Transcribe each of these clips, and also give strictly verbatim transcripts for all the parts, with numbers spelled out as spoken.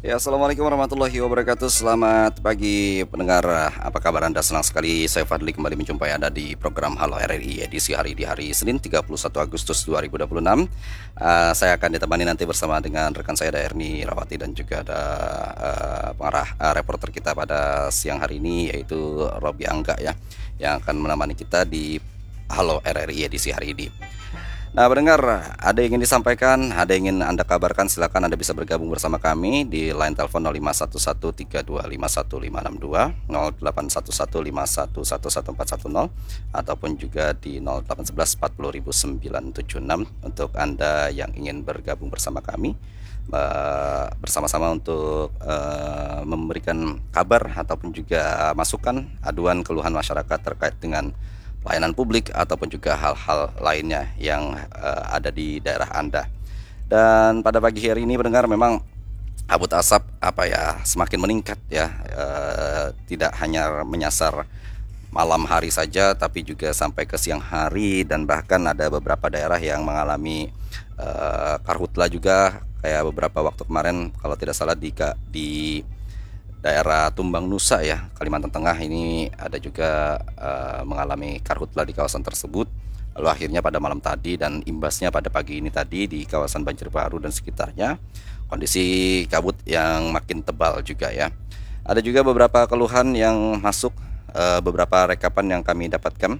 Ya, Assalamualaikum warahmatullahi wabarakatuh. Selamat pagi pendengar. Apa kabar Anda? Senang sekali saya Fadli kembali menjumpai Anda di program Halo R R I edisi hari di hari Senin tiga puluh satu Agustus dua ribu dua puluh enam. Uh, saya akan ditemani nanti bersama dengan rekan saya ada Erni Rawati dan juga ada uh, pengarah uh, reporter kita pada siang hari ini yaitu Robi Angga ya yang akan menemani kita di Halo R R I edisi hari ini. Nah, pendengar, ada yang ingin disampaikan, ada yang ingin Anda kabarkan, silakan Anda bisa bergabung bersama kami di line telepon nol lima satu satu tiga dua lima satu lima enam dua, nol delapan satu satu lima satu satu satu empat satu nol, ataupun juga di nol delapan satu satu empat nol sembilan tujuh enam untuk Anda yang ingin bergabung bersama kami uh, bersama-sama untuk uh, memberikan kabar ataupun juga masukan, aduan, keluhan masyarakat terkait dengan pelayanan publik ataupun juga hal-hal lainnya yang uh, ada di daerah Anda. Dan pada pagi hari ini pendengar memang kabut asap apa ya semakin meningkat ya, uh, tidak hanya menyasar malam hari saja tapi juga sampai ke siang hari, dan bahkan ada beberapa daerah yang mengalami uh, karhutla juga, kayak beberapa waktu kemarin kalau tidak salah di di daerah Tumbang Nusa ya, Kalimantan Tengah ini ada juga uh, mengalami karhutla di kawasan tersebut. Lalu akhirnya pada malam tadi dan imbasnya pada pagi ini tadi di kawasan Banjarbaru dan sekitarnya kondisi kabut yang makin tebal juga ya. Ada juga beberapa keluhan yang masuk, uh, beberapa rekapan yang kami dapatkan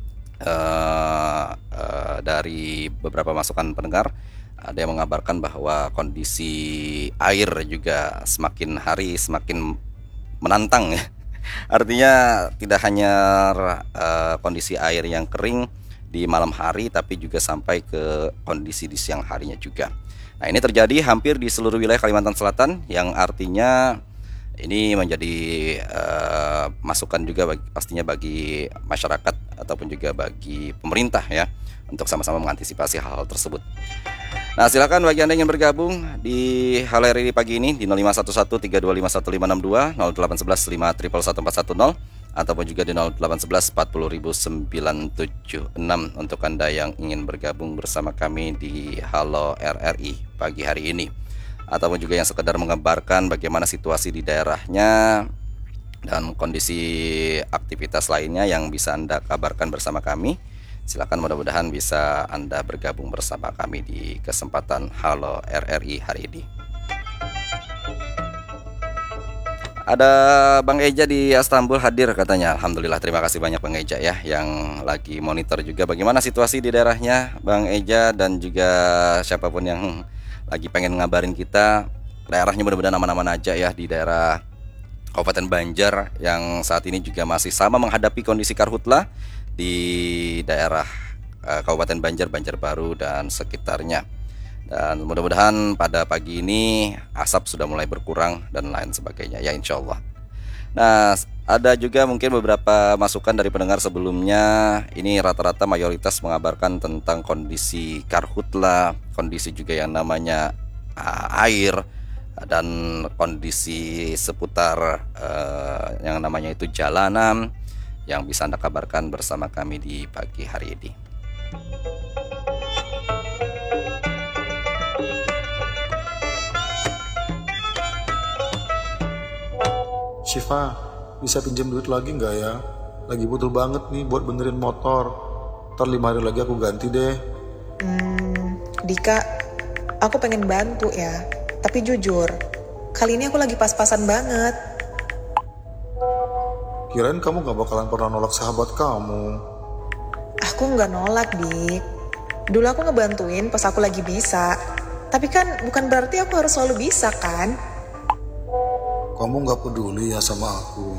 uh, uh, dari beberapa masukan pendengar. Ada yang mengabarkan bahwa kondisi air juga semakin hari semakin menantang ya. Artinya tidak hanya uh, kondisi air yang kering di malam hari tapi juga sampai ke kondisi di siang harinya juga. Nah, ini terjadi hampir di seluruh wilayah Kalimantan Selatan, yang artinya ini menjadi uh, masukan juga bagi, pastinya bagi masyarakat ataupun juga bagi pemerintah ya, untuk sama-sama mengantisipasi hal-hal tersebut. Nah, silakan bagi Anda yang ingin bergabung di Halo R R I pagi ini di nol lima satu satu tiga dua lima satu lima enam dua, nol delapan satu satu lima satu satu empat satu nol, ataupun juga di nol delapan satu satu empat nol sembilan tujuh enam untuk Anda yang ingin bergabung bersama kami di Halo R R I pagi hari ini, ataupun juga yang sekedar mengabarkan bagaimana situasi di daerahnya dan kondisi aktivitas lainnya yang bisa Anda kabarkan bersama kami. Silakan, mudah-mudahan bisa Anda bergabung bersama kami di kesempatan Halo R R I hari ini. Ada Bang Eja di Istanbul hadir katanya. Alhamdulillah, terima kasih banyak Bang Eja ya yang lagi monitor juga bagaimana situasi di daerahnya Bang Eja, dan juga siapapun yang lagi pengen ngabarin kita daerahnya, mudah-mudahan aman-aman aja ya di daerah Kabupaten Banjar yang saat ini juga masih sama menghadapi kondisi karhutla di daerah uh, Kabupaten Banjar, Banjarbaru dan sekitarnya. Dan mudah-mudahan pada pagi ini asap sudah mulai berkurang dan lain sebagainya ya, insya Allah. Nah, ada juga mungkin beberapa masukan dari pendengar sebelumnya. Ini rata-rata mayoritas mengabarkan tentang kondisi karhutla, kondisi juga yang namanya uh, air, dan kondisi seputar uh, yang namanya itu jalanan, yang bisa Anda kabarkan bersama kami di pagi hari ini. Syifa, bisa pinjam duit lagi nggak ya? Lagi butuh banget nih buat benerin motor. Ntar lima hari lagi aku ganti deh. Hmm, Dika, aku pengen bantu ya. Tapi jujur, kali ini aku lagi pas-pasan banget. Kirain kamu gak bakalan pernah nolak sahabat kamu. Aku nggak nolak, Dik. Dulu aku ngebantuin pas aku lagi bisa. Tapi kan bukan berarti aku harus selalu bisa kan? Kamu gak peduli ya sama aku.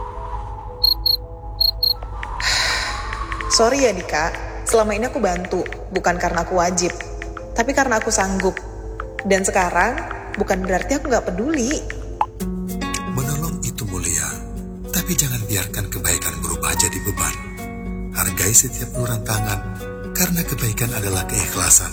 Sorry ya Dika, selama ini aku bantu. Bukan karena aku wajib, tapi karena aku sanggup. Dan sekarang bukan berarti aku gak peduli. Menolong itu mulia, tapi jangan biarkan kebaikan berubah jadi beban. Hargai setiap uluran tangan, karena kebaikan adalah keikhlasan.